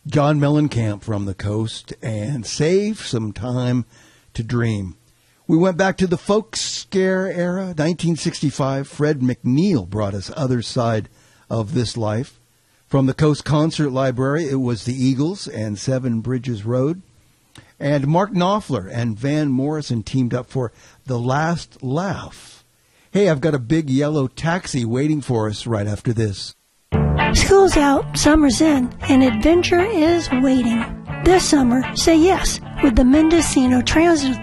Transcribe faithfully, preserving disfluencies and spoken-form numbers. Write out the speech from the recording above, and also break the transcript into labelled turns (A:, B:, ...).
A: John Mellencamp from the Coast and Save Some Time to Dream. We went back to the folk scare era, nineteen sixty-five. Fred McNeil brought us Other Side of This Life. From the Coast Concert Library, it was the Eagles and Seven Bridges Road. And Mark Knopfler and Van Morrison teamed up for The Last Laugh. Hey, I've got a big yellow taxi waiting for us right after this.
B: School's out, summer's in, and adventure is waiting. This summer, say yes with the Mendocino Transit